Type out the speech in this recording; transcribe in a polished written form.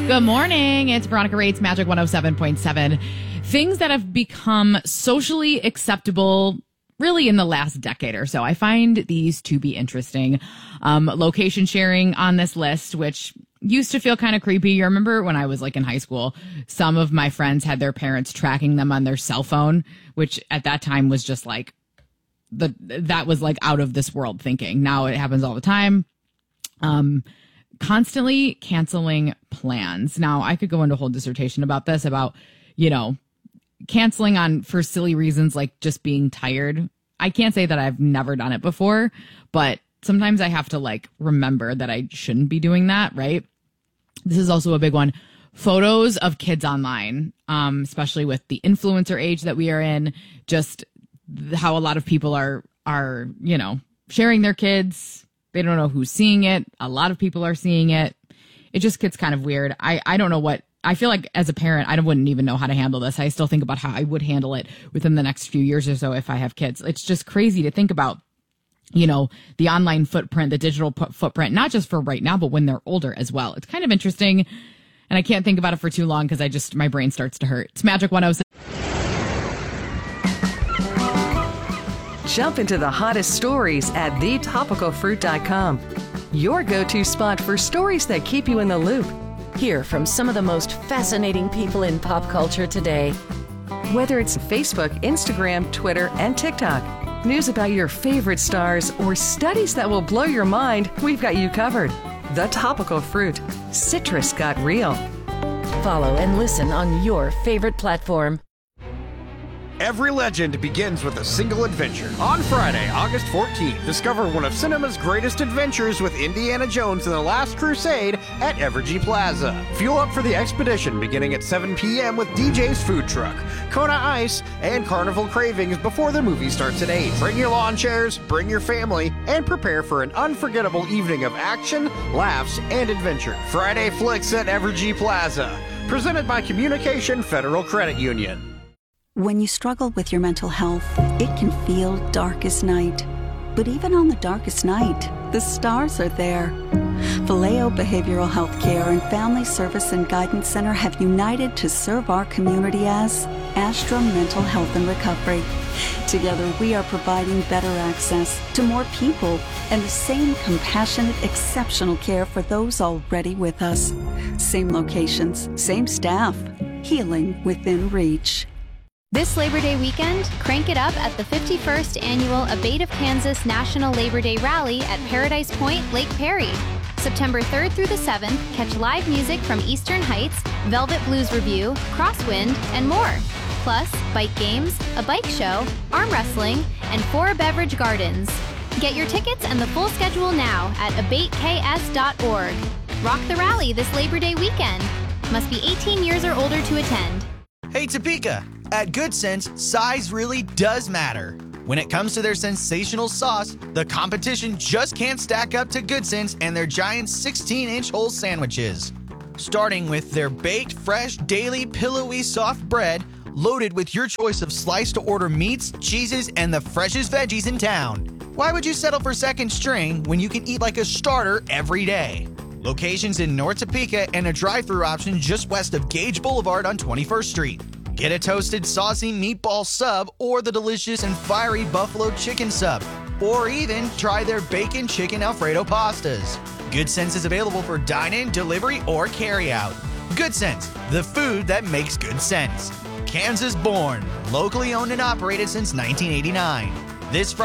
Good morning. It's Veronica Rates, Magic 107.7. Things that have become socially acceptable really in the last decade or so. I find these to be interesting. Location sharing on this list, which used to feel kind of creepy. You remember when I was like in high school, some of my friends had their parents tracking them on their cell phone, which at that time was just like, that was like out of this world thinking. Now it happens all the time. Constantly canceling plans. Now I could go into a whole dissertation about this, about, canceling for silly reasons, like just being tired. I can't say that I've never done it before, but sometimes I have to like remember that I shouldn't be doing that. Right. This is also a big one. Photos of kids online, especially with the influencer age that we are in, just how a lot of people are, sharing their kids. They don't know who's seeing it. A lot of people are seeing it. It just gets kind of weird. I don't know what, I feel like as a parent, I wouldn't even know how to handle this. I still think about how I would handle it within the next few years or so if I have kids. It's just crazy to think about, the online footprint, the digital footprint, not just for right now, but when they're older as well. It's kind of interesting. And I can't think about it for too long because my brain starts to hurt. It's Magic 107. Jump into the hottest stories at thetopicalfruit.com. Your go-to spot for stories that keep you in the loop. Hear from some of the most fascinating people in pop culture today. Whether it's Facebook, Instagram, Twitter, and TikTok, news about your favorite stars, or studies that will blow your mind, we've got you covered. The Topical Fruit. Citrus got real. Follow and listen on your favorite platform. Every legend begins with a single adventure. On Friday, August 14th, discover one of cinema's greatest adventures with Indiana Jones and the Last Crusade at Evergy Plaza. Fuel up for the expedition beginning at 7 p.m. with DJ's Food Truck, Kona Ice, and Carnival Cravings before the movie starts at 8. Bring your lawn chairs, bring your family, and prepare for an unforgettable evening of action, laughs, and adventure. Friday Flicks at Evergy Plaza. Presented by Communication Federal Credit Union. When you struggle with your mental health, it can feel dark as night. But even on the darkest night, the stars are there. Vallejo Behavioral Health Care and Family Service and Guidance Center have united to serve our community as Astra Mental Health and Recovery. Together, we are providing better access to more people and the same compassionate, exceptional care for those already with us. Same locations, same staff, healing within reach. This Labor Day weekend, crank it up at the 51st Annual Abate of Kansas National Labor Day Rally at Paradise Point, Lake Perry. September 3rd through the 7th, catch live music from Eastern Heights, Velvet Blues Review, Crosswind, and more. Plus, bike games, a bike show, arm wrestling, and 4 beverage gardens. Get your tickets and the full schedule now at abateks.org. Rock the rally this Labor Day weekend. Must be 18 years or older to attend. Hey Topeka! At Good Sense, size really does matter. When it comes to their sensational sauce, the competition just can't stack up to Good Sense and their giant 16-inch whole sandwiches. Starting with their baked, fresh, daily, pillowy, soft bread, loaded with your choice of sliced-to-order meats, cheeses, and the freshest veggies in town. Why would you settle for second string when you can eat like a starter every day? Locations in North Topeka and a drive-thru option just west of Gage Boulevard on 21st Street. Get a toasted, saucy meatball sub or the delicious and fiery buffalo chicken sub. Or even try their bacon chicken Alfredo pastas. Good Sense is available for dine-in, delivery, or carry-out. Good Sense, the food that makes good sense. Kansas born, locally owned and operated since 1989. This Friday,